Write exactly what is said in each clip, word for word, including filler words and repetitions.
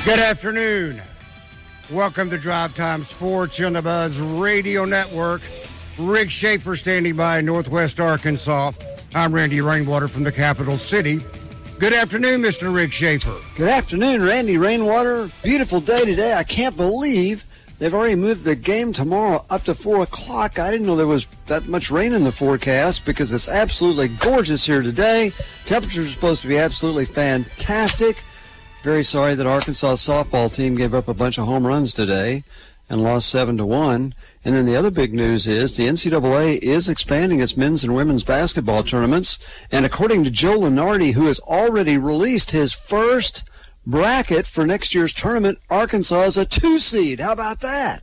Good afternoon. Welcome to Drive Time Sports on the Buzz Radio Network. Rick Schaefer standing by in Northwest Arkansas. I'm Randy Rainwater from the capital city. Good afternoon, Mister Rick Schaefer. Good afternoon, Randy Rainwater. Beautiful day today. I can't believe they've already moved the game tomorrow up to four o'clock. I didn't know there was that much rain in the forecast because it's absolutely gorgeous here today. Temperatures are supposed to be absolutely fantastic. Very sorry that Arkansas softball team gave up a bunch of home runs today and lost seven to one. And then the other big news is the N C double A is expanding its men's and women's basketball tournaments. And according to Joe Lunardi, who has already released his first bracket for next year's tournament, Arkansas is a two seed. How about that?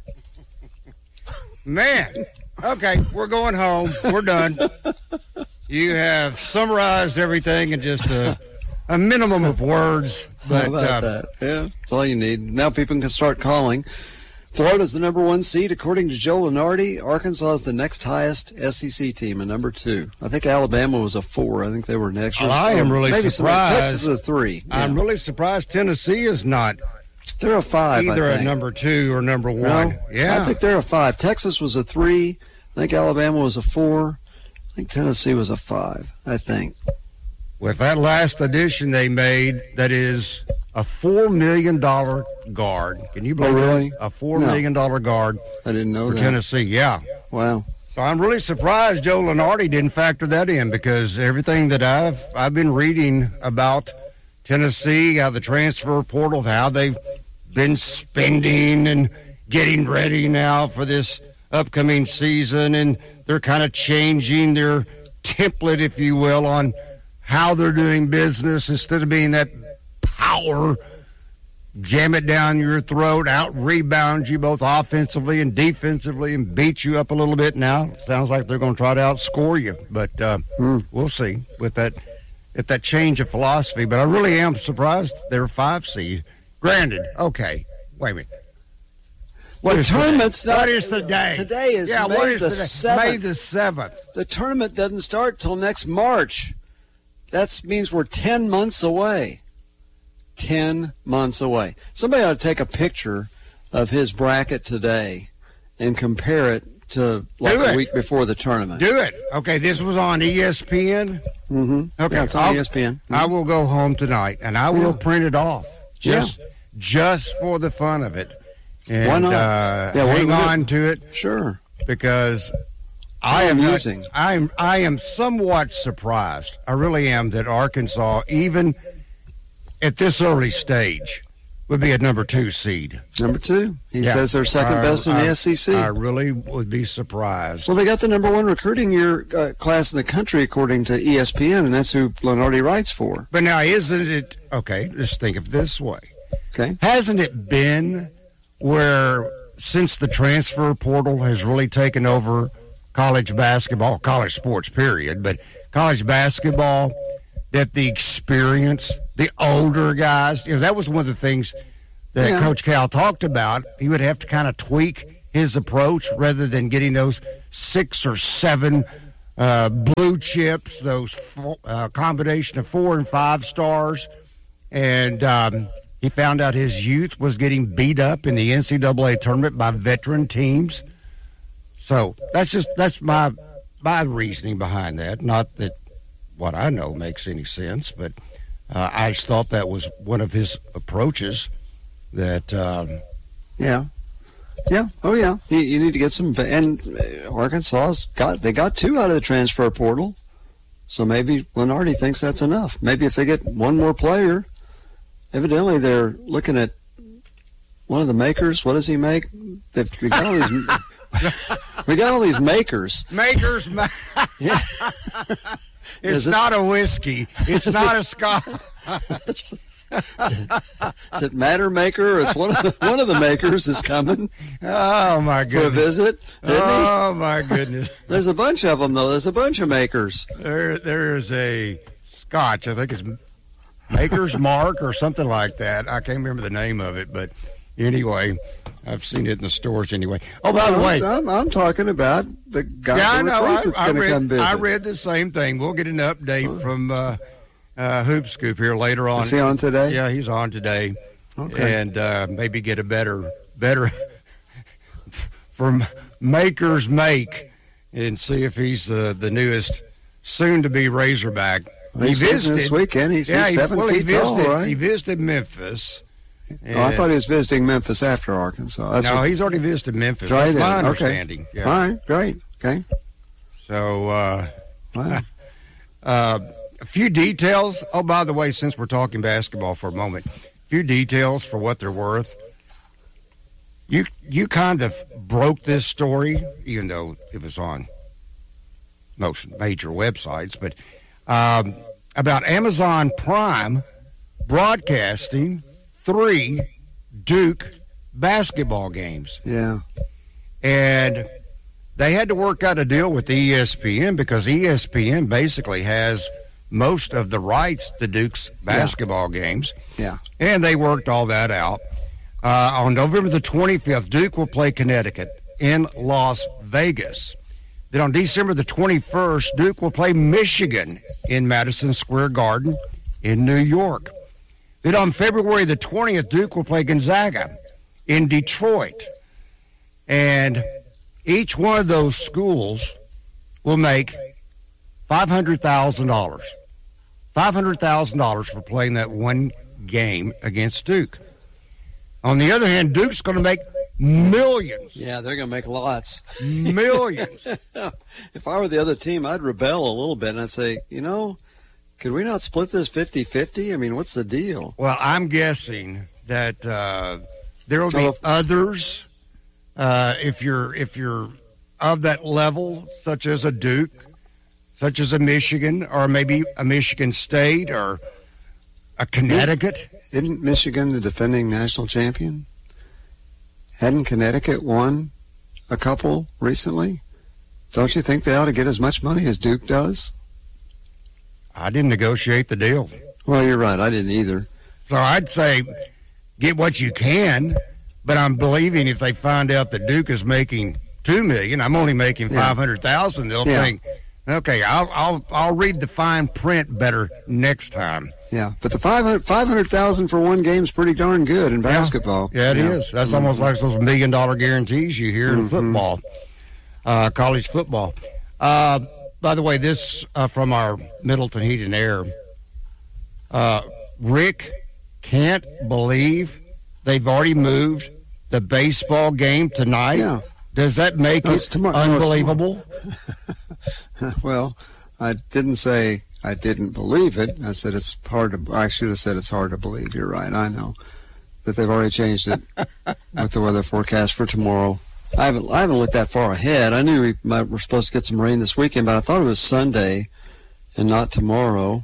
Man, okay, we're going home. We're done. You have summarized everything in just a, a minimum of words. But, How about uh, that? Yeah, that's all you need. Now people can start calling. Florida's the number one seed, according to Joe Lunardi. Arkansas is the next highest S E C team, a number two. I think Alabama was a four. I think they were next. Well, I am really Maybe surprised. Texas is a three. Yeah. I'm really surprised Tennessee is not They're a five. either I a think. number two or number one. No, yeah, I think they're a five. Texas was a three. I think Alabama was a four. I think Tennessee was a five. I think. With that last addition they made, that is a four million dollars guard. Can you believe Oh, really? that? A four No. million dollars guard I didn't know for that. Tennessee, yeah. Wow. So I'm really surprised Joe Lunardi didn't factor that in because everything that I've I've been reading about Tennessee, how the transfer portal, how they've been spending and getting ready now for this upcoming season, and they're kind of changing their template, if you will, on how they're doing business instead of being that power, jam it down your throat, out rebound you both offensively and defensively and beat you up a little bit now. Sounds like they're going to try to outscore you, but uh, Mm. we'll see with that at that change of philosophy. But I really am surprised they're five seed. Granted, okay, wait a minute. What The is tournament's today? not- What is the day? Today is yeah, May what is the today? seventh. May the seventh. The tournament doesn't start till next March. That means we're ten months away. ten months away. Somebody ought to take a picture of his bracket today and compare it to like Do a it. week before the tournament. Do it. Okay, this was on E S P N. Mm-hmm. Okay, Yeah, it's on I'll- E S P N. I will go home tonight and I will Yeah. print it off just just for the fun of it. And, Why not? Uh, Yeah, what hang do we do? on to it Sure. because I am not, amusing. I'm I am somewhat surprised. I really am that Arkansas, even at this early stage, would be a number two seed. Number two. He Yeah. says they're second I- best in I- the S E C. I really would be surprised. Well, they got the number one recruiting year uh, class in the country, according to E S P N, and that's who Lunardi writes for. But now, isn't it okay? Let's think of it this way. Okay. Hasn't it been where since the transfer portal has really taken over college basketball, college sports, period, but college basketball, that the experience, the older guys, you know, that was one of the things that Yeah. Coach Cal talked about. He would have to kind of tweak his approach rather than getting those six or seven uh, blue chips, those four, uh, combination of four and five stars. And um, he found out his youth was getting beat up in the N C double A tournament by veteran teams. So that's just that's my my reasoning behind that. Not that what I know makes any sense, but uh, I just thought that was one of his approaches. That um, Yeah. Yeah. Oh, yeah. You, you need to get some. And uh, Arkansas's got they got two out of the transfer portal, so maybe Lunardi thinks that's enough. Maybe if they get one more player, evidently they're looking at one of the makers. What does he make? They've, we got all these. we got all these makers. Makers, ma- Yeah. it's Is this- not a whiskey. It's not a scotch. Is it Matter Maker? Or it's one of the, one of the makers is coming Oh my for a goodness! visit. Isn't he? Oh my goodness! There's a bunch of them though. There's a bunch of makers. There, there is a scotch. I think it's Maker's Mark or something like that. I can't remember the name of it, but anyway, I've seen it in the stores anyway. Oh, by the way, I'm, I'm talking about the guy yeah, I the know. recruit I, that's I going to come read. visit. I read the same thing. We'll get an update from uh, uh, Hoop Scoop here later on. Is he on today? Yeah, he's on today. Okay. and uh, maybe get a better, better from Maker's Make and see if he's uh, the newest, soon-to-be Razorback. Well, he's he visited this weekend. He's, yeah, he's he, seven well, feet he visited, tall, right? He visited Memphis. Oh, I thought he was visiting Memphis after Arkansas. That's no, what, he's already visited Memphis. Right That's my then. understanding. Okay. Yeah. All right, great. Okay. So, uh, Wow. uh, a few details. Oh, by the way, since we're talking basketball for a moment, a few details for what they're worth. You you kind of broke this story, even though it was on most major websites, but um, about Amazon Prime broadcasting three Duke basketball games. Yeah. And they had to work out a deal with E S P N because E S P N basically has most of the rights to Duke's basketball yeah. games. Yeah. And they worked all that out. Uh, on November the twenty-fifth, Duke will play Connecticut in Las Vegas. Then on December the twenty-first, Duke will play Michigan in Madison Square Garden in New York. Then on February the twentieth, Duke will play Gonzaga in Detroit. And each one of those schools will make five hundred thousand dollars. five hundred thousand dollars for playing that one game against Duke. On the other hand, Duke's going to make millions. Yeah, they're going to make lots. Millions. If I were the other team, I'd rebel a little bit, and I'd say, you know, could we not split this fifty-fifty? I mean, what's the deal? Well, I'm guessing that uh, there will So be if- others. Uh, if you're if you're of that level, such as a Duke, such as a Michigan, or maybe a Michigan State, or a Connecticut. Isn't Michigan the defending national champion? Hadn't Connecticut won a couple recently? Don't you think they ought to get as much money as Duke does? I didn't negotiate the deal, Well, you're right. I didn't either. so I'd say get what you can. But I'm believing if they find out that Duke is making two million, I'm only making Yeah. five hundred thousand. They'll Yeah. think, okay, I'll I'll I'll read the fine print better next time. Yeah, but the five hundred five hundred thousand for one game is pretty darn good in basketball. Yeah, it is. That's Mhm. almost like those million dollar guarantees you hear in Mhm. football, uh, college football. Uh, by the way, this uh, from our Middleton Heat and Air. Uh, Rick can't believe they've already moved the baseball game tonight. Yeah. Does that make No, it's it tomorrow- no, it's unbelievable? Well, I didn't say I didn't believe it. I said it's hard to. I should have said it's hard to believe. You're right. I know that they've already changed it with the weather forecast for tomorrow. I haven't. I haven't looked that far ahead. I knew we might, we're supposed to get some rain this weekend, but I thought it was Sunday and not tomorrow.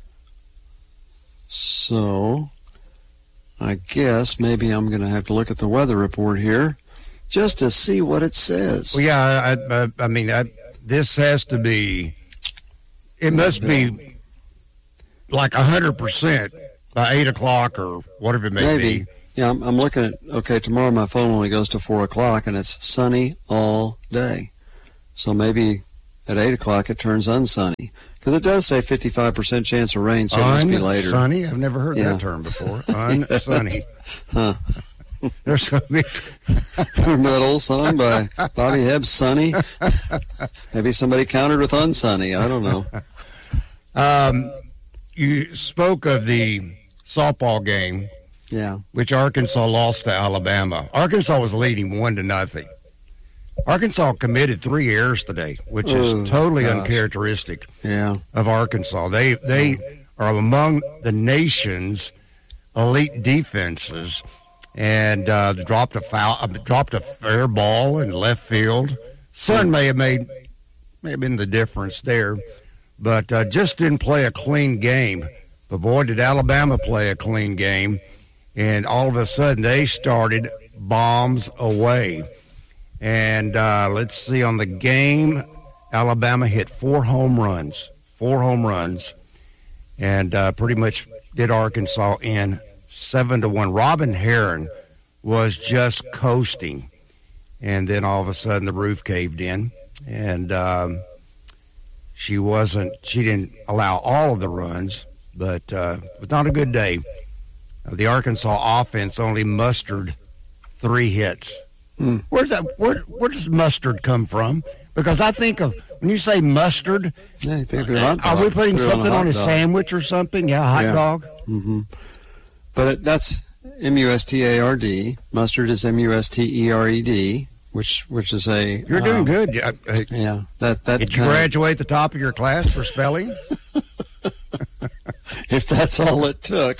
So I guess maybe I'm going to have to look at the weather report here just to see what it says. Well, yeah, I, I, I mean, I, this has to be, it must be like one hundred percent by eight o'clock or whatever it may Maybe. be. Yeah, I'm, I'm looking at, okay, tomorrow my phone only goes to four o'clock, and it's sunny all day. So maybe at eight o'clock it turns unsunny. Because it does say fifty-five percent chance of rain, so it must be later. Unsunny? I've never heard Yeah. that term before. Unsunny. Huh. There's going to be, Remember that old song by Bobby Hebb, Sunny? Maybe somebody countered with unsunny. I don't know. um, you spoke of the softball game, Yeah. which Arkansas lost to Alabama. Arkansas was leading one to nothing. Arkansas committed three errors today, which is Oh, totally gosh. uncharacteristic Yeah. of Arkansas. They they are among the nation's elite defenses, and uh, dropped a foul, uh, dropped a fair ball in left field. Sun may have made may have been the difference there, but uh, just didn't play a clean game. But boy, did Alabama play a clean game, and all of a sudden they started bombs away. And uh, let's see, on the game, Alabama hit four home runs, four home runs, and uh, pretty much did Arkansas in seven to one. Robin Heron was just coasting, and then all of a sudden the roof caved in, and um, she wasn't. She didn't allow all of the runs, but uh, it was not a good day the Arkansas offense only mustered three hits. Hmm. Where's that? Where, where does mustard come from? Because I think of when you say mustard, yeah, you think of hot dog. Are we putting Put something on a, on a dog. sandwich or something? Yeah, hot yeah. dog. Mm-hmm. But it, that's M U S T A R D. Mustard is M U S T E R E D, which which is a. You're doing um, good. Yeah. Yeah. That that. Did you graduate at the top of your class for spelling? If that's all it took,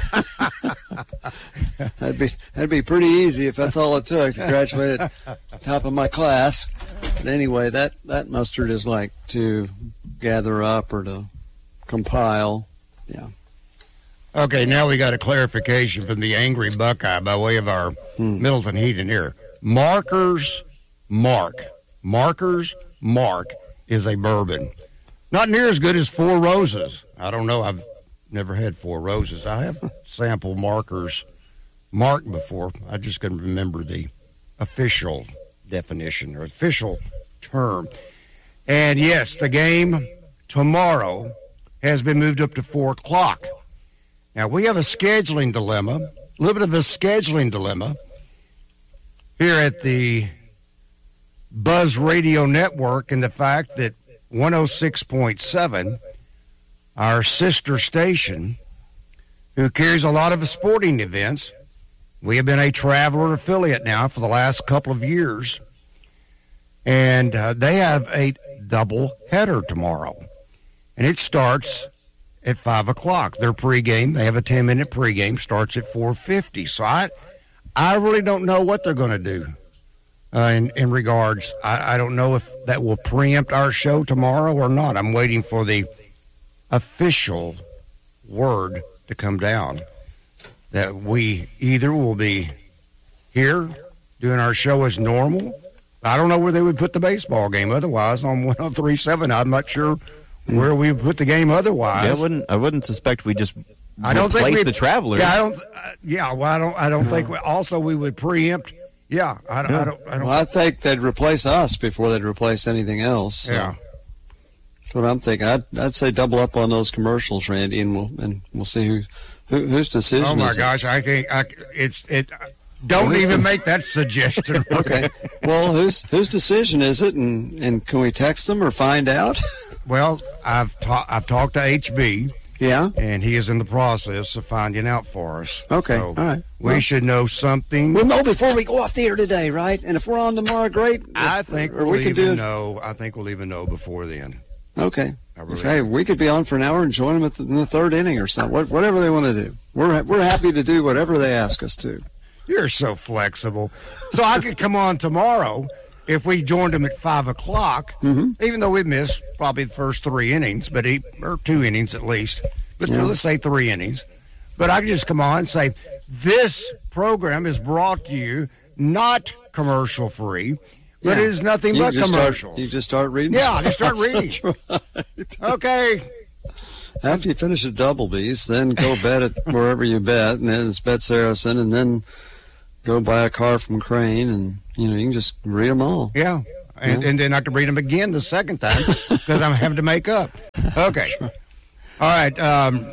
that'd be that'd be pretty easy if that's all it took to graduate at the top of my class. But anyway, that, that mustard is like to gather up or to compile. Yeah. Okay, now we got a clarification from the Angry Buckeye by way of our hmm. Middleton Heaton here. Markers Mark. Markers Mark is a bourbon. Not near as good as Four Roses. I don't know. I've never had Four Roses. I have sampled Markers Mark before. I just couldn't remember the official definition or official term. And yes, the game tomorrow has been moved up to four o'clock. Now, we have a scheduling dilemma, a little bit of a scheduling dilemma here at the Buzz Radio Network, and the fact that one oh six point seven, our sister station, who carries a lot of sporting events, we have been a Traveler affiliate now for the last couple of years, and uh, they have a double header tomorrow, and it starts at five o'clock. Their pregame, they have a ten-minute pregame, starts at four fifty. So I I really don't know what they're going to do uh, in, in regards. I, I don't know if that will preempt our show tomorrow or not. I'm waiting for the official word to come down that we either will be here doing our show as normal. I don't know where they would put the baseball game otherwise on one oh three point seven. I'm not sure where we put the game otherwise. Yeah, I wouldn't. I wouldn't suspect we just I don't replace think the Traveler. Yeah, I don't. Uh, yeah, well, I don't. I don't no. think. We, also, we would preempt. Yeah, I, yeah. I don't. I don't. Well, I think they'd replace us before they'd replace anything else. So. Yeah, that's what I'm thinking. I'd I'd say double up on those commercials, Randy, and we'll and we'll see who, who whose decision. Oh my is gosh, it? I think I, it's it. Don't even make that suggestion. Okay. Well, whose whose decision is it, and and can we text them or find out? Well, I've ta- I've talked to H B. Yeah. And he is in the process of finding out for us. Okay. So all right. We well, should know something. We'll know before we go off the air today, right? And if we're on tomorrow, great. I think or we'll we even do... know. I think we'll even know before then. Okay. Really hey, we could be on for an hour and join them at the, in the third inning or something. Whatever they want to do. We're we're happy to do whatever they ask us to. You're so flexible. So I could come on tomorrow if we joined them at five o'clock, mm-hmm. even though we missed probably the first three innings, but he, or two innings at least. But yeah. let's say three innings. But I could just come on and say, this program is brought to you not commercial free, but yeah. it is nothing you but commercials. Start, you just start reading. Yeah, I just start reading. Right. Okay. After you finish at Doublebee's, then go bet at wherever you bet, and then it's Bet Saracen, and then go buy a car from Crane, and you know you can just read them all. Yeah, and, yeah. and then I can read them again the second time because I'm having to make up. Okay. Right. All right. Um,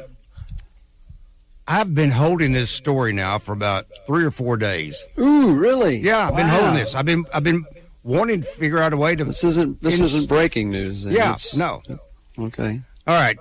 I've been holding this story now for about three or four days. Ooh, really? Yeah, I've wow. been holding this. I've been I've been wanting to figure out a way to. This isn't this ins- isn't breaking news. Yeah. It's, no. Okay. All right.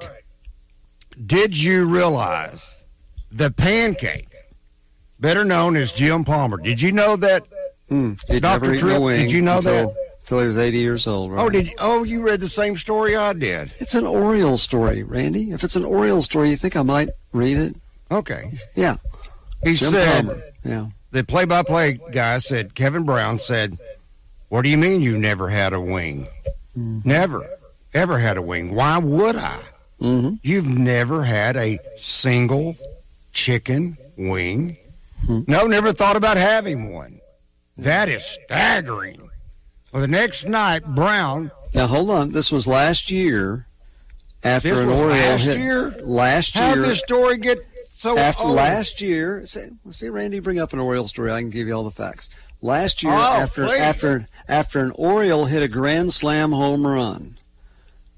Did you realize the Pancake, better known as Jim Palmer? Did you know that? Mm, Doctor Tripp, did you know until, that? Until he was eighty years old, right? Oh, did you, oh, you read the same story I did. It's an Orioles story, Randy. If it's an Orioles story, you think I might read it? Okay. Yeah. He Jim said, Palmer. Yeah. The play-by-play guy said, Kevin Brown said, what do you mean you never had a wing? Mm-hmm. Never, ever had a wing. Why would I? Mm-hmm. You've never had a single chicken wing? Mm-hmm. No, never thought about having one. That is staggering. Well, the next night, Brown... Now, hold on. This was last year after this an was Oriole last hit. year? Last year. How did this story get so After old? last year... See, see, Randy, bring up an Oriole story. I can give you all the facts. Last year, oh, after please. after after an Oriole hit a grand slam home run,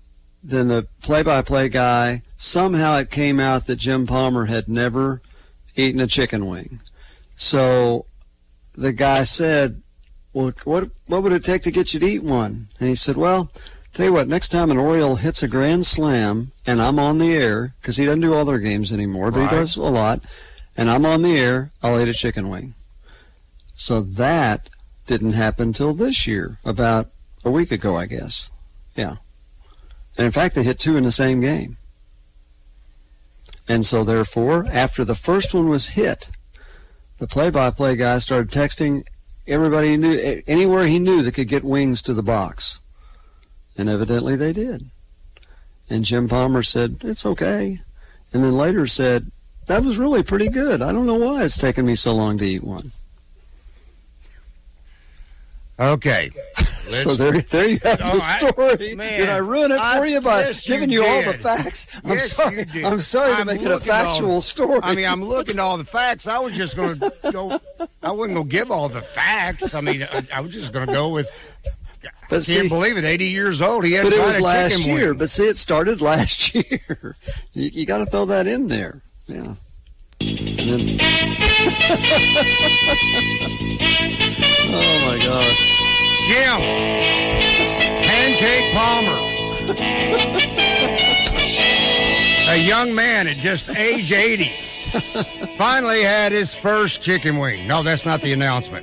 then the play-by-play guy, somehow it came out that Jim Palmer had never eating a chicken wing. So the guy said, well, what what would it take to get you to eat one? And he said, well, tell you what, next time an Oriole hits a grand slam and I'm on the air, because he doesn't do all their games anymore, but right. he does a lot, and I'm on the air, I'll eat a chicken wing. So that didn't happen till this year, about a week ago, I guess. Yeah. And in fact, they hit two in the same game. And so therefore, after the first one was hit, the play-by-play guy started texting everybody he knew, anywhere he knew that could get wings to the box. And evidently they did. And Jim Palmer said, it's okay. And then later said, that was really pretty good. I don't know why it's taken me so long to eat one. Okay. So there, there you have Oh, the story. I, man, did I ruin it I, for you by yes, giving you you all did. the facts? I'm Yes, sorry. you did. I'm sorry to I'm make it a looking at all factual the- story. I mean, I'm looking at all the facts. I was just going to go. I wasn't going to give all the facts. I mean, I, I was just going to go with. But I see- can't believe it. eighty years old. He had But it tried was a last chicken year. wing. But see, it started last year. You, you got to throw that in there. Yeah. And then, oh my gosh. Jim, Pancake Palmer, a young man at just age eighty, finally had his first chicken wing. No, that's not the announcement.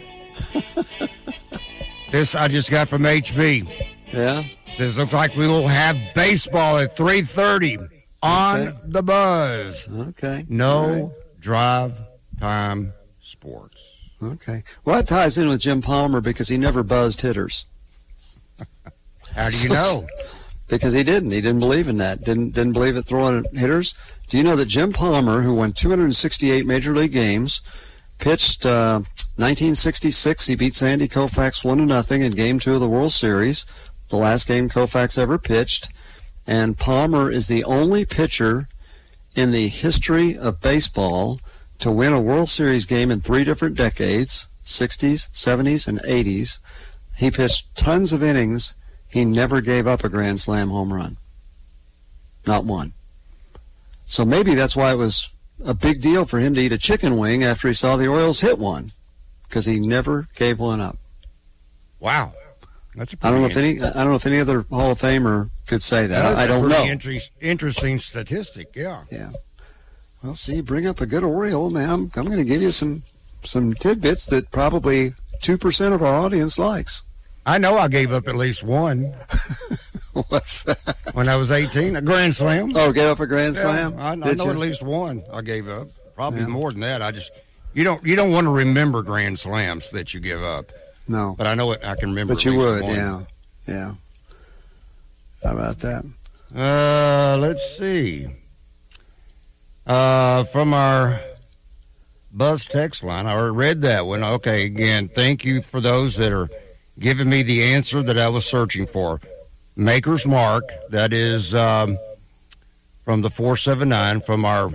This I just got from H B. Yeah. This looks like we will have baseball at three thirty on Okay. the Buzz. Okay. No All right. drive time sports. Okay. Well, that ties in with Jim Palmer because he never buzzed hitters. How do you know? Because he didn't. He didn't believe in that. Didn't didn't believe in throwing at hitters. Do you know that Jim Palmer, who won two hundred sixty-eight Major League games, pitched uh, nineteen sixty-six. He beat Sandy Koufax one to nothing in Game Two of the World Series, the last game Koufax ever pitched. And Palmer is the only pitcher in the history of baseball to win a World Series game in three different decades, sixties, seventies, and eighties. He pitched tons of innings. He never gave up a Grand Slam home run. Not one. So maybe that's why it was a big deal for him to eat a chicken wing after he saw the Orioles hit one, because he never gave one up. Wow. That's a I don't know if pretty any I don't know if any other Hall of Famer could say that. That's I a don't know. pretty interest- interesting statistic, yeah. Yeah. Well, see, bring up a good Oriole, man. I'm, I'm going to give you some some tidbits that probably two percent of our audience likes. I know I gave up at least one What's that? when I was eighteen, a Grand Slam. Oh, gave up a Grand Yeah, Slam? I, I Did know you? at least one I gave up. Probably Yeah. more than that. I just you don't you don't want to remember Grand Slams that you give up, No. but I know it. I can remember. But at you least would, one. yeah. Yeah. How about that? Uh, let's see. Uh, from our Buzz text line, I read that one. Okay, again, thank you for those that are giving me the answer that I was searching for. Maker's Mark, that is um, from the four seven nine, from our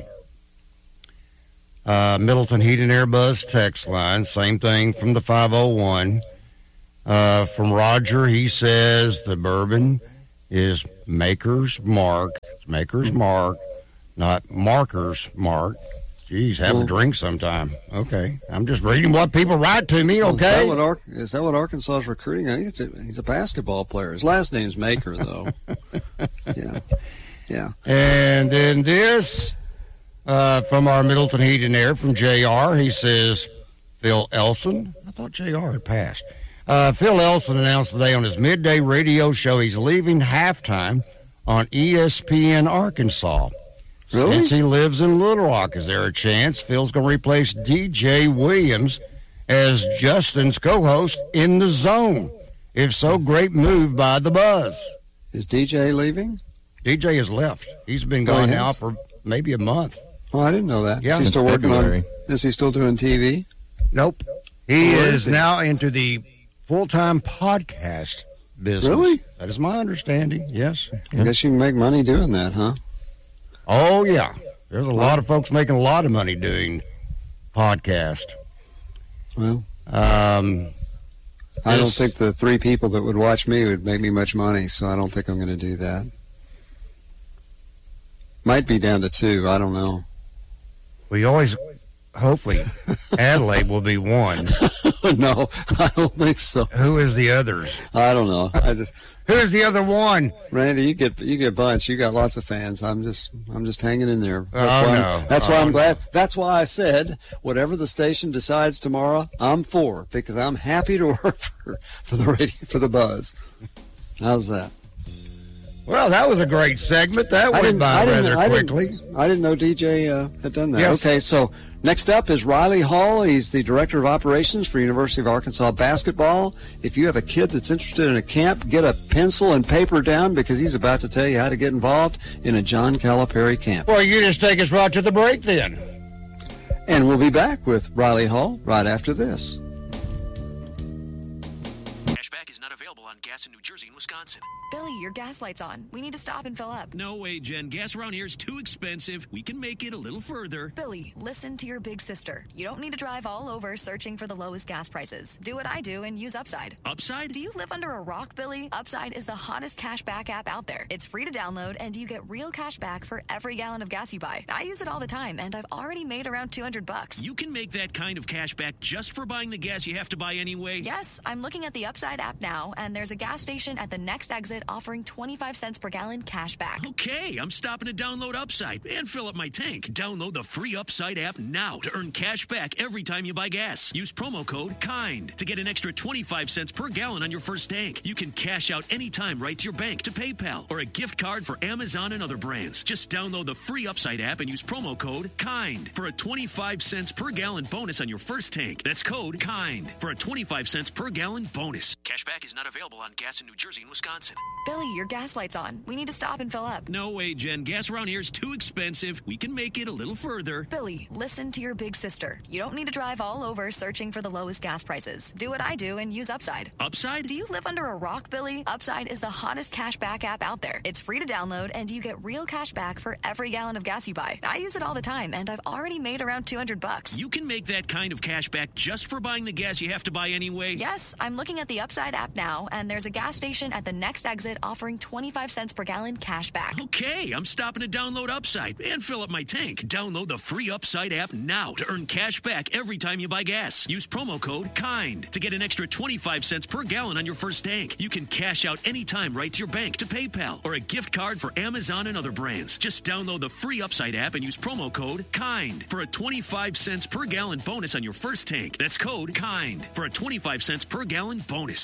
uh, Middleton Heat and Air Buzz text line. Same thing from the five oh one. Uh, from Roger, he says the bourbon is Maker's Mark. It's Maker's Mark, not Marker's Mark. Geez, have a drink sometime. Okay. I'm just reading what people write to me, Is that okay? what, Ar- is that what Arkansas is recruiting? I think it's a, he's a basketball player. His last name's Maker, though. Yeah. Yeah. And then this uh, from our Middleton Heat and Air from J R. He says, Phil Elson. I thought J R had passed. Uh, Phil Elson announced today on his midday radio show he's leaving halftime on E S P N Arkansas. Really? Since he lives in Little Rock, is there a chance Phil's going to replace D J Williams as Justin's co-host in the Zone? If so, great move by the Buzz. Is D J leaving? D J has left. He's been Oh, gone he now has? for maybe a month. Oh, I didn't know that. Yeah, is he since still working February. on? Is he still doing T V? Nope. He Where is is he? now into the full-time podcast business. Really? That is my understanding, yes. I guess you can make money doing that, huh? Oh, yeah. There's a lot of folks making a lot of money doing podcast. Well, Um, I don't Yes. think the three people that would watch me would make me much money, so I don't think I'm going to do that. Might be down to two. I don't know. we always hopefully Adelaide will be one. No, I don't think so. Who is the others? I don't know. I just Who is the other one? Randy, you get you get a bunch. You got lots of fans. I'm just I'm just hanging in there. That's Oh, why no. I'm, that's why Oh, I'm no. glad. That's why I said whatever the station decides tomorrow, I'm for, because I'm happy to work for for the radio for the Buzz. How's that? Well, that was a great segment. That I went didn't- by I didn't- rather I didn't- quickly. I didn't know D J uh, had done that. Yes. Okay, so next up is Riley Hall. He's the Director of Operations for University of Arkansas Basketball. If you have a kid that's interested in a camp, get a pencil and paper down, because he's about to tell you how to get involved in a John Calipari camp. Well, you just take us right to the break then. And we'll be back with Riley Hall right after this. Cashback is not available on gas in New Jersey and Wisconsin. Billy, your gas light's on. We need to stop and fill up. No way, Jen. Gas around here is too expensive. We can make it a little further. Billy, listen to your big sister. You don't need to drive all over searching for the lowest gas prices. Do what I do and use Upside. Upside? Do you live under a rock, Billy? Upside is the hottest cashback app out there. It's free to download, and you get real cash back for every gallon of gas you buy. I use it all the time, and I've already made around two hundred bucks. You can make that kind of cash back just for buying the gas you have to buy anyway? Yes, I'm looking at the Upside app now, and there's a gas station at the next exit offering twenty-five cents per gallon cash back. Okay, I'm stopping to download Upside and fill up my tank. Download the free Upside app now to earn cash back every time you buy gas. Use promo code KIND to get an extra twenty-five cents per gallon on your first tank. You can cash out anytime right to your bank, to PayPal, or a gift card for Amazon and other brands. Just download the free Upside app and use promo code KIND for a twenty-five cents per gallon bonus on your first tank. That's code KIND for a twenty-five cents per gallon bonus. Cashback is not available on gas in New Jersey and Wisconsin. Billy, your gas light's on. We need to stop and fill up. No way, Jen. Gas around here is too expensive. We can make it a little further. Billy, listen to your big sister. You don't need to drive all over searching for the lowest gas prices. Do what I do and use Upside. Upside? Do you live under a rock, Billy? Upside is the hottest cash back app out there. It's free to download, and you get real cash back for every gallon of gas you buy. I use it all the time, and I've already made around two hundred bucks. You can make that kind of cash back just for buying the gas you have to buy anyway? Yes, I'm looking at the Upside app now, and there's a gas station at the next exit offering twenty-five cents per gallon cash back. Okay, I'm stopping to download Upside and fill up my tank. Download the free Upside app now to earn cash back every time you buy gas. Use promo code KIND to get an extra twenty-five cents per gallon on your first tank. You can cash out anytime right to your bank, to PayPal, or a gift card for Amazon and other brands. Just download the free Upside app and use promo code KIND for a twenty-five cents per gallon bonus on your first tank. That's code KIND for a twenty-five cents per gallon bonus.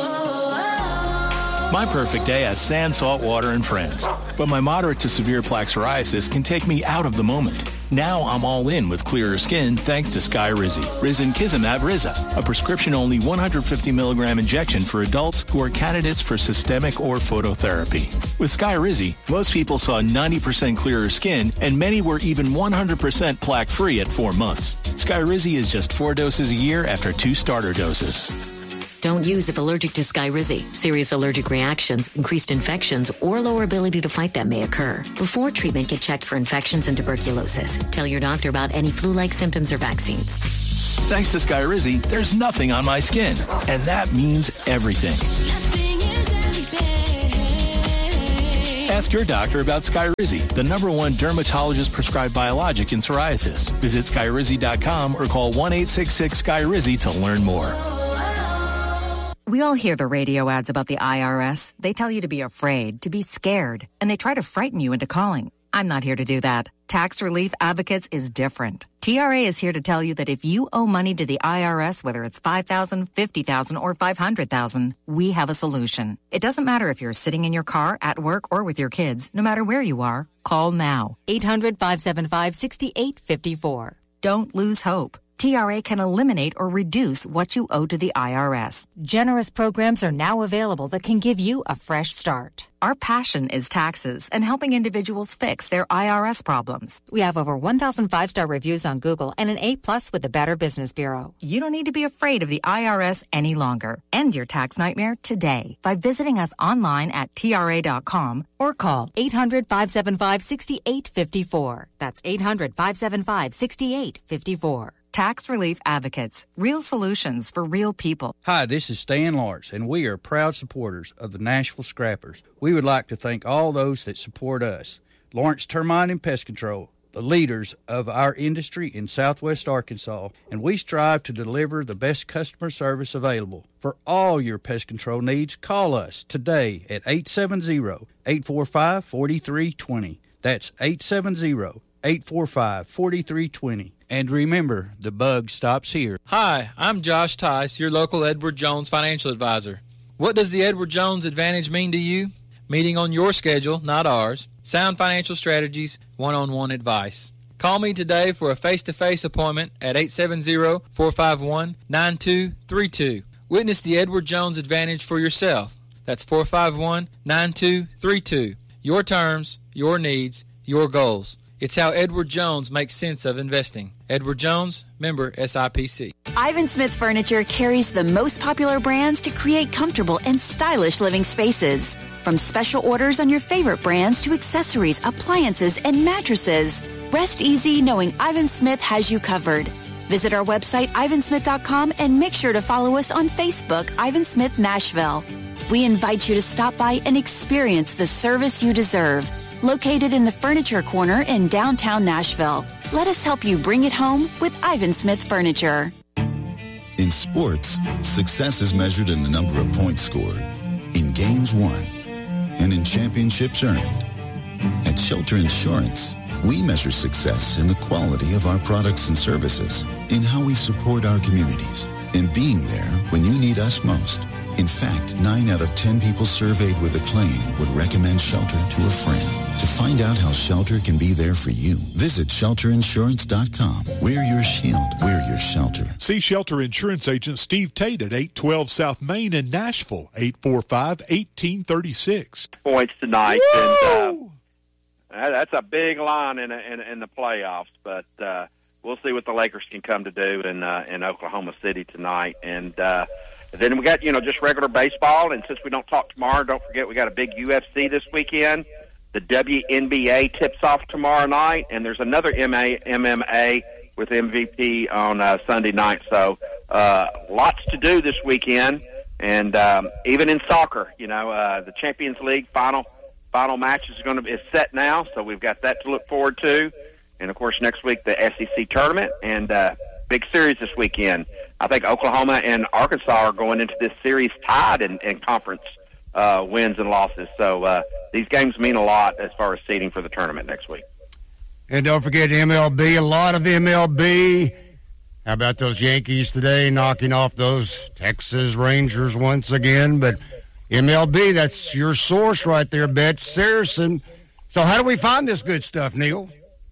My perfect day has sand, salt water, and friends. But my moderate to severe plaque psoriasis can take me out of the moment. Now I'm all in with clearer skin thanks to Skyrizi. Risankizumab Riza, a prescription-only one hundred fifty milligram injection for adults who are candidates for systemic or phototherapy. With Skyrizi, most people saw ninety percent clearer skin, and many were even one hundred percent plaque-free at four months. Skyrizi is just four doses a year after two starter doses. Don't use if allergic to Skyrizi. Serious allergic reactions, increased infections, or lower ability to fight them may occur. Before treatment, get checked for infections and tuberculosis. Tell your doctor about any flu-like symptoms or vaccines. Thanks to Skyrizi, there's nothing on my skin, and that means everything. Ask your doctor about Skyrizi, the number one dermatologist-prescribed biologic in psoriasis. Visit Skyrizi dot com or call one eight six six Skyrizi to learn more. We all hear the radio ads about the I R S. They tell you to be afraid, to be scared, and they try to frighten you into calling. I'm not here to do that. Tax Relief Advocates is different. T R A is here to tell you that if you owe money to the I R S, whether it's five thousand dollars, fifty thousand dollars, or five hundred thousand dollars, we have a solution. It doesn't matter if you're sitting in your car, at work, or with your kids. No matter where you are, call now. eight hundred, five seven five, six eight five four. Don't lose hope. T R A can eliminate or reduce what you owe to the I R S. Generous programs are now available that can give you a fresh start. Our passion is taxes and helping individuals fix their I R S problems. We have over one thousand five-star reviews on Google and an A plus with the Better Business Bureau. You don't need to be afraid of the I R S any longer. End your tax nightmare today by visiting us online at T R A dot com or call eight hundred, five seven five, six eight five four. That's eight hundred, five seven five, six eight five four. Tax Relief Advocates. Real solutions for real people. Hi, this is Stan Lawrence, and we are proud supporters of the Nashville Scrappers. We would like to thank all those that support us. Lawrence Termite and Pest Control, the leaders of our industry in Southwest Arkansas, and we strive to deliver the best customer service available. For all your pest control needs, call us today at eight seven zero, eight four five, four three two zero. That's eight seven zero, eight four five, four three two zero. And remember, the bug stops here. Hi, I'm Josh Tice, your local Edward Jones financial advisor. What does the Edward Jones Advantage mean to you? Meeting on your schedule, not ours. Sound financial strategies, one-on-one advice. Call me today for a face-to-face appointment at eight seven zero, four five one, nine two three two. Witness the Edward Jones Advantage for yourself. That's four five one, nine two three two. Your terms, your needs, your goals. It's how Edward Jones makes sense of investing. Edward Jones, member S I P C. Ivan Smith Furniture carries the most popular brands to create comfortable and stylish living spaces. From special orders on your favorite brands to accessories, appliances, and mattresses, rest easy knowing Ivan Smith has you covered. Visit our website, ivan smith dot com, and make sure to follow us on Facebook, Ivan Smith Nashville. We invite you to stop by and experience the service you deserve. Located in the Furniture Corner in downtown Nashville. Let us help you bring it home with Ivan Smith Furniture. In sports, success is measured in the number of points scored, in games won, and in championships earned. At Shelter Insurance, we measure success in the quality of our products and services, in how we support our communities, in being there when you need us most. In fact, nine out of ten people surveyed with a claim would recommend Shelter to a friend. To find out how Shelter can be there for you, visit shelter insurance dot com. We're your shield. We're your shelter. See Shelter Insurance Agent Steve Tate at eight twelve South Main in Nashville, eight four five, one eight three six. Points tonight. And, uh, that's a big line in, a, in, in the playoffs, but uh, we'll see what the Lakers can come to do in, uh, in Oklahoma City tonight. And, uh, Then we got, you know, just regular baseball, and since we don't talk tomorrow, don't forget we got a big U F C this weekend. The W N B A tips off tomorrow night, and there's another M M A with M V P on uh, Sunday night. So uh, lots to do this weekend, and um, even in soccer, you know, uh, the Champions League final final match is going to be is set now, so we've got that to look forward to. And, of course, next week the S E C tournament, and uh, big series this weekend. I think Oklahoma and Arkansas are going into this series tied in, in conference uh, wins and losses. So uh, these games mean a lot as far as seeding for the tournament next week. And don't forget M L B, a lot of M L B. How about those Yankees today knocking off those Texas Rangers once again? But M L B, that's your source right there, Bet Saracen. So how do we find this good stuff, Neil?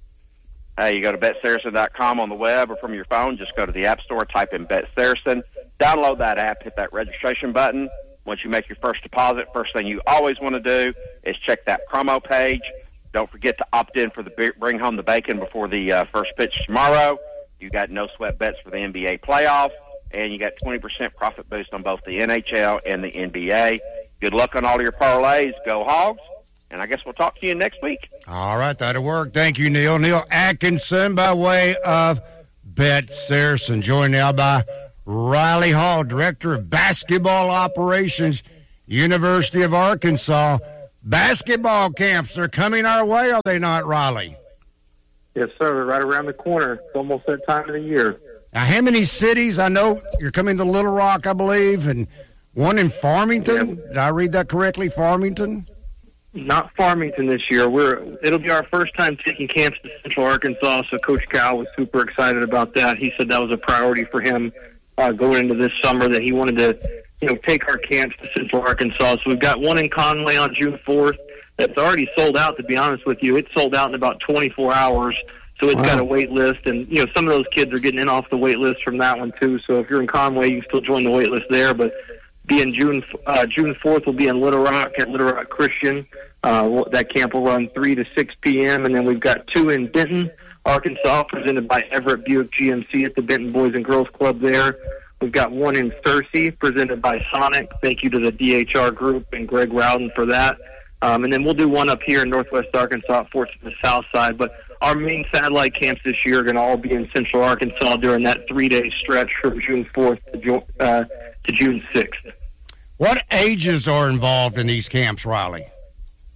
Hey, you go to bet saracen dot com on the web or from your phone. Just go to the App Store, type in Bet Saracen. Download that app, hit that registration button. Once you make your first deposit, first thing you always want to do is check that promo page. Don't forget to opt in for the Bring Home the Bacon before the uh, first pitch tomorrow. You got no sweat bets for the N B A playoffs, and you got twenty percent profit boost on both the N H L and the N B A. Good luck on all your parlays. Go Hogs. And I guess we'll talk to you next week. All right, that'll work. Thank you, Neil. Neil Atkinson by way of Bet Saracen. Joined now by Riley Hall, Director of Basketball Operations, University of Arkansas. Basketball camps are coming our way, are they not, Riley? Yes, sir. They're right around the corner. It's almost that time of the year. Now, how many cities? I know you're coming to Little Rock, I believe, and one in Farmington. Yeah. Did I read that correctly, Farmington? Not Farmington this year. We're it'll be our first time taking camps to Central Arkansas, so Coach Cal was super excited about that. He said that was a priority for him uh, going into this summer, that he wanted to, you know, take our camps to Central Arkansas. So we've got one in Conway on June fourth that's already sold out, to be honest with you. It's sold out in about twenty-four hours, so it's wow. got a wait list. And, you know, some of those kids are getting in off the wait list from that one, too. So if you're in Conway, you can still join the wait list there. But being June uh, June fourth will be in Little Rock at Little Rock Christian. Uh, that camp will run three to six p.m. And then we've got two in Benton, Arkansas, presented by Everett Buick G M C at the Benton Boys and Girls Club there. We've got one in Searcy, presented by Sonic. Thank you to the D H R Group and Greg Rowden for that. Um, and then we'll do one up here in Northwest Arkansas, Fort Smith South Side. But our main satellite camps this year are going to all be in Central Arkansas during that three-day stretch from June fourth to, Ju- uh, to June sixth. What ages are involved in these camps, Riley?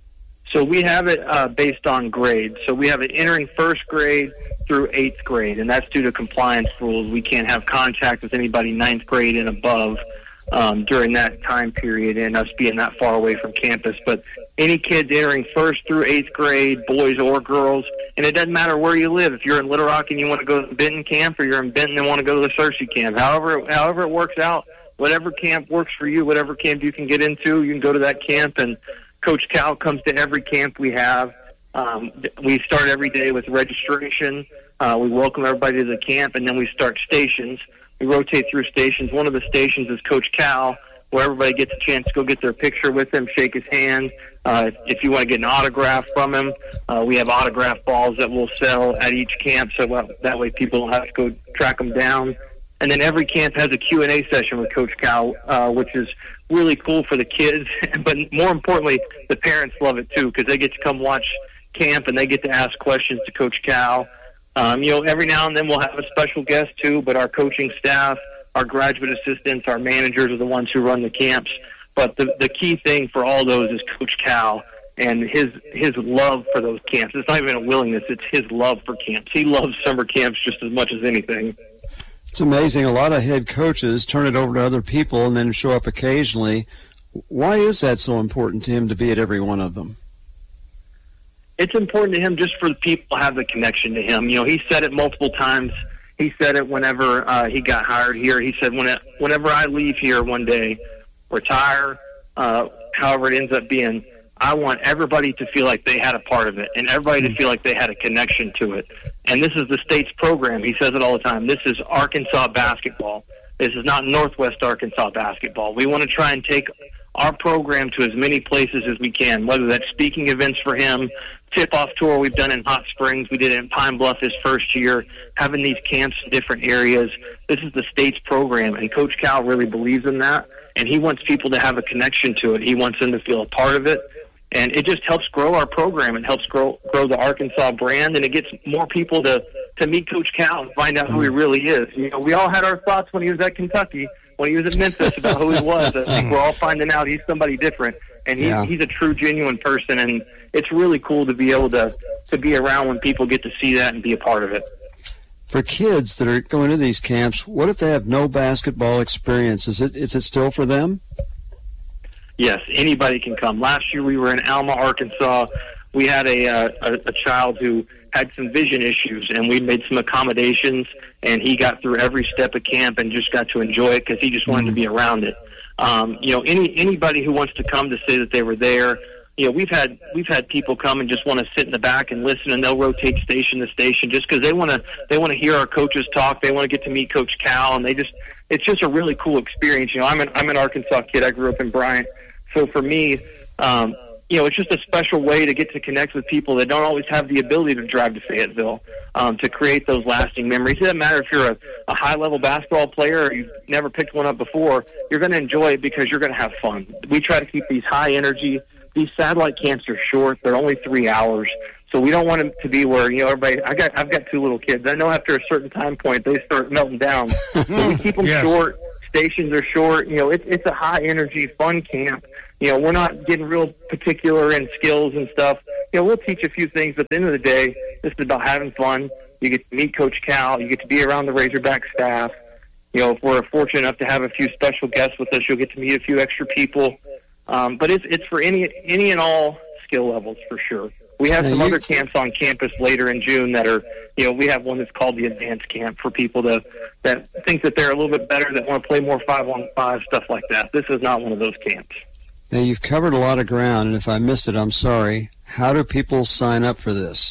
So we have it uh, based on grades. So we have it entering first grade through eighth grade, and that's due to compliance rules. We can't have contact with anybody ninth grade and above um, during that time period, and us being that far away from campus. But any kids entering first through eighth grade, boys or girls, and it doesn't matter where you live. If you're in Little Rock and you want to go to the Benton camp, or you're in Benton and want to go to the Searcy camp, however, however it works out, whatever camp works for you, whatever camp you can get into, you can go to that camp. And Coach Cal comes to every camp we have. Um, we start every day with registration. Uh, we welcome everybody to the camp, and then we start stations. We rotate through stations. One of the stations is Coach Cal, where everybody gets a chance to go get their picture with him, shake his hand. Uh, if you want to get an autograph from him, uh, we have autograph balls that we'll sell at each camp, so uh, that way people don't have to go track them down. And then every camp has a Q and A session with Coach Cal, uh, which is really cool for the kids. But more importantly, the parents love it too, because they get to come watch camp and they get to ask questions to Coach Cal. Um, you know, every now and then we'll have a special guest too, but our coaching staff, our graduate assistants, our managers are the ones who run the camps. But the, the key thing for all those is Coach Cal and his his love for those camps. It's not even a willingness, it's his love for camps. He loves summer camps just as much as anything. It's amazing. A lot of head coaches turn it over to other people and then show up occasionally. Why is that so important to him to be at every one of them? It's important to him just for the people to have the connection to him. You know, he said it multiple times. He said it whenever uh, he got hired here. He said, when it, whenever I leave here one day, retire, uh, however it ends up being, I want everybody to feel like they had a part of it and everybody to feel like they had a connection to it. And this is the state's program. He says it all the time. This is Arkansas basketball. This is not Northwest Arkansas basketball. We want to try and take our program to as many places as we can, whether that's speaking events for him, tip-off tour we've done in Hot Springs. We did it in Pine Bluff his first year, having these camps in different areas. This is the state's program, and Coach Cal really believes in that, and he wants people to have a connection to it. He wants them to feel a part of it. And it just helps grow our program. It helps grow grow the Arkansas brand, and it gets more people to, to meet Coach Cal and find out who he really is. You know, we all had our thoughts when he was at Kentucky, when he was at Memphis, about who he was. I think we're all finding out he's somebody different, and he's, Yeah. he's a true, genuine person, and it's really cool to be able to, to be around when people get to see that and be a part of it. For kids that are going to these camps, what if they have no basketball experience? Is it is it still for them? Yes, anybody can come. Last year we were in Alma, Arkansas. We had a, uh, a a child who had some vision issues, and we made some accommodations, and he got through every step of camp and just got to enjoy it because he just wanted mm-hmm. to be around it. Um, you know, any anybody who wants to come to say that they were there, you know, we've had we've had people come and just want to sit in the back and listen, and they'll rotate station to station just because they want to they want to hear our coaches talk. They want to get to meet Coach Cal, and they just it's just a really cool experience. You know, I'm an I'm an Arkansas kid. I grew up in Bryant. So for me, um, you know, it's just a special way to get to connect with people that don't always have the ability to drive to Fayetteville, um, to create those lasting memories. It doesn't matter if you're a, a high-level basketball player or you've never picked one up before. You're going to enjoy it because you're going to have fun. We try to keep these high-energy. These satellite camps are short. They're only three hours. So we don't want them to be where, you know, everybody, I got, I've got two little kids. I know after a certain time point, they start melting down. So we keep them Yes. short. Stations are short. You know, it, it's a high-energy, fun camp. You know, we're not getting real particular in skills and stuff. You know, we'll teach a few things, but at the end of the day, this is about having fun. You get to meet Coach Cal. You get to be around the Razorback staff. You know, if we're fortunate enough to have a few special guests with us, you'll get to meet a few extra people. Um, but it's it's for any any and all skill levels, for sure. We have some other camps on campus later in June that are, you know, we have one that's called the Advanced Camp for people to, that think that they're a little bit better, that want to play more five-on-five, stuff like that. This is not one of those camps. Now, you've covered a lot of ground, and if I missed it, I'm sorry. How do people sign up for this?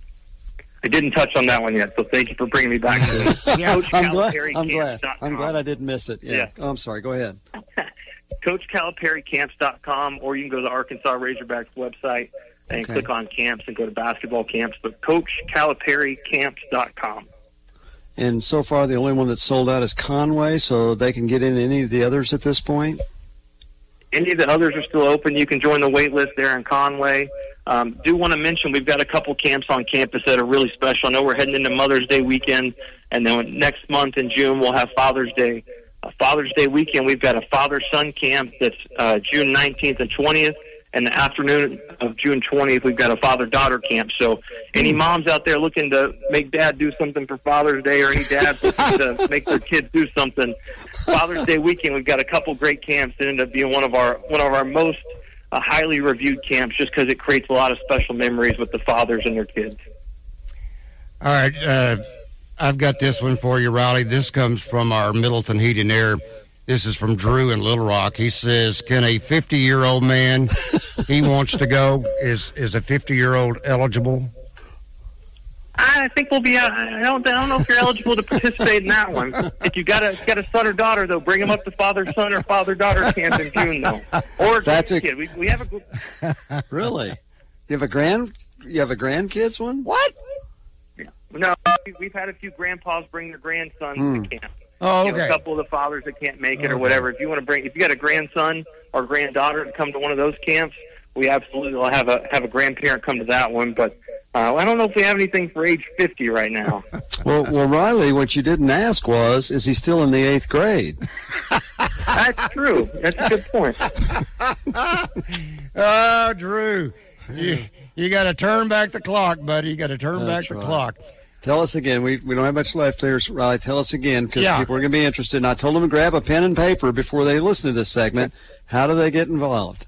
I didn't touch on that one yet, so thank you for bringing me back to it. yeah, Coach I'm glad. Calipari I'm glad. Camps dot com. I'm glad I didn't miss it. Yeah. Yeah. Oh, I'm sorry. Go ahead. Coach Calipari Camps dot com, or you can go to the Arkansas Razorbacks website and Okay. click on camps and go to basketball camps. But Coach Calipari Camps dot com. And so far, the only one that's sold out is Conway, so they can get in any of the others at this point? Any of the others are still open. You can join the wait list there in Conway. Um, do want to mention we've got a couple camps on campus that are really special. I know we're heading into Mother's Day weekend, and then next month in June we'll have Father's Day. Uh, Father's Day weekend, we've got a father-son camp that's uh, June nineteenth and twentieth, And the afternoon of June twentieth, we've got a father-daughter camp. So any moms out there looking to make dad do something for Father's Day, or any dads looking to make their kids do something, Father's Day weekend, we've got a couple great camps that end up being one of our one of our most uh, highly reviewed camps, just because it creates a lot of special memories with the fathers and their kids. All right, uh, I've got this one for you, Riley. This comes from our Middleton Heat and Air. This is from Drew in Little Rock. He says, can a fifty-year-old man, he wants to go, is is a fifty-year-old eligible? I think we'll be. Uh, I don't. I don't know if you're eligible to participate in that one. If you got a got a son or daughter, though, bring them up to father son or father daughter camp in June, though. Or That's a kid. We, we have a. Really? You have a grand? You have a grandkids one? What? Yeah. No, we've had a few grandpas bring their grandsons Hmm. to camp. Oh, You know, okay. a couple of the fathers that can't make it or Okay. whatever. If you want to bring, if you got a grandson or granddaughter to come to one of those camps, we absolutely will have a have a grandparent come to that one. But uh, I don't know if we have anything for age fifty right now. Well, well, Riley, what you didn't ask was, is he still in the eighth grade? That's true. That's a good point. Oh, Drew, you, you got to turn back the clock, buddy. You got to turn That's back the right. clock. Tell us again. We we don't have much left there, so Riley. Tell us again, because Yeah. people are going to be interested. And I told them to grab a pen and paper before they listen to this segment. How do they get involved?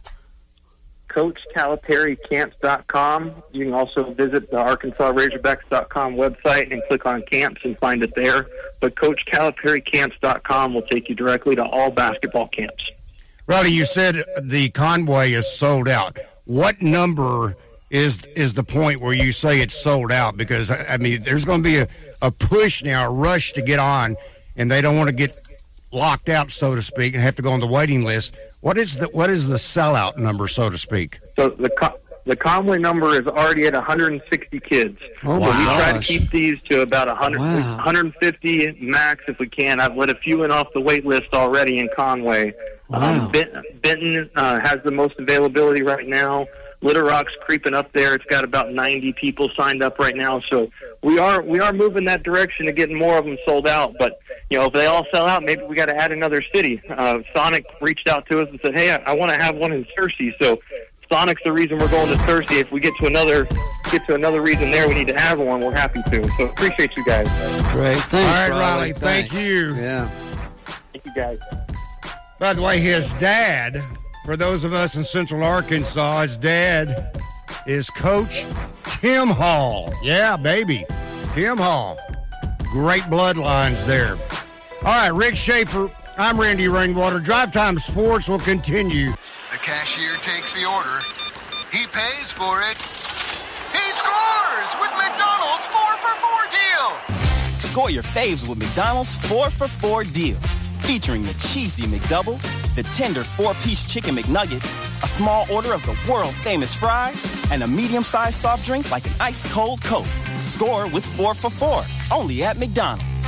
Coach Calipari Camps dot com. You can also visit the Arkansas Razorbacks dot com website and click on camps and find it there. But Coach Calipari Camps dot com will take you directly to all basketball camps. Riley, you said the Conway is sold out. What number is is the point where you say it's sold out? Because, I mean, there's going to be a, a push now, a rush to get on, and they don't want to get locked out, so to speak, and have to go on the waiting list. What is the what is the sellout number, so to speak? So the Con- the Conway number is already at one hundred sixty kids. Oh, my so we try to gosh. keep these to about one hundred, Wow. one hundred fifty max if we can. I've let a few in off the wait list already in Conway. Wow. Um, Benton, Benton uh, has the most availability right now. Little Rock's creeping up there. It's got about ninety people signed up right now. So we are we are moving that direction of getting more of them sold out. But you know, if they all sell out, maybe we got to add another city. Uh, Sonic reached out to us and said, "Hey, I, I want to have one in Searcy." So Sonic's the reason we're going to Searcy. If we get to another get to another reason there, we need to have one. We're happy to. So appreciate you guys. Great. Thanks, All right, Riley. Riley, thank Thanks. you. Yeah. Thank you guys. By the way, his dad, for those of us in Central Arkansas, his dad is Coach Tim Hall. Yeah, baby. Tim Hall. Great bloodlines there. All right, Rick Schaefer. I'm Randy Rainwater. Drive Time Sports will continue. The cashier takes the order. He pays for it. He scores with McDonald's four for four deal. Score your faves with McDonald's four for four deal. Featuring the cheesy McDouble, the tender four-piece chicken McNuggets, a small order of the world-famous fries, and a medium-sized soft drink like an ice-cold Coke. Score with four for four, only at McDonald's.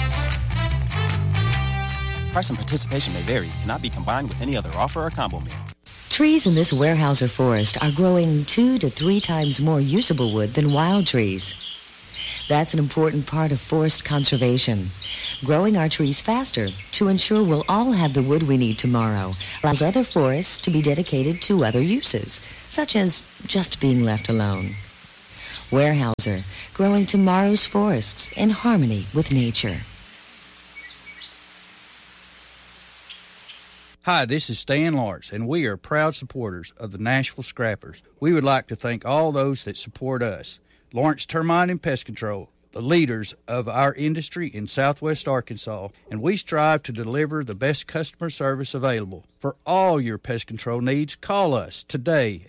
Price and participation may vary. Cannot be combined with any other offer or combo meal. Trees in this Weyerhaeuser forest are growing two to three times more usable wood than wild trees. That's an important part of forest conservation. Growing our trees faster to ensure we'll all have the wood we need tomorrow allows other forests to be dedicated to other uses, such as just being left alone. Weyerhaeuser, growing tomorrow's forests in harmony with nature. Hi, this is Stan Lawrence, and we are proud supporters of the Nashville Scrappers. We would like to thank all those that support us. Lawrence Termite and Pest Control, the leaders of our industry in southwest Arkansas, and we strive to deliver the best customer service available. For all your pest control needs, call us today